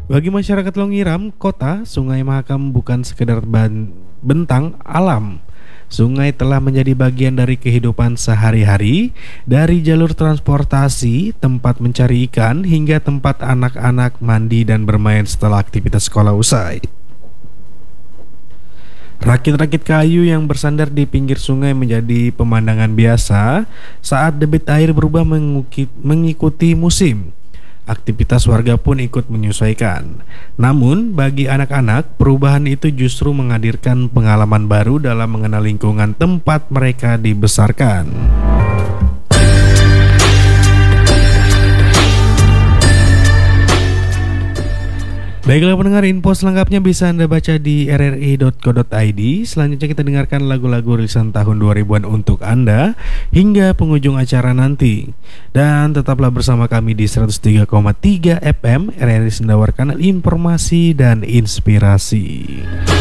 Bagi masyarakat Longiram, kota, Sungai Mahakam bukan sekedar bentang alam. Sungai telah menjadi bagian dari kehidupan sehari-hari, dari jalur transportasi, tempat mencari ikan, hingga tempat anak-anak mandi dan bermain setelah aktivitas sekolah usai. Rakit-rakit kayu yang bersandar di pinggir sungai menjadi pemandangan biasa saat debit air berubah mengikuti musim. Aktivitas warga pun ikut menyesuaikan. Namun, bagi anak-anak, perubahan itu justru menghadirkan pengalaman baru dalam mengenal lingkungan tempat mereka dibesarkan. Baiklah pendengar, info selengkapnya bisa Anda baca di rri.co.id. Selanjutnya kita dengarkan lagu-lagu rilisan tahun 2000-an untuk Anda hingga penghujung acara nanti. Dan tetaplah bersama kami di 103,3 FM RRI Sendawar, kanal informasi dan inspirasi.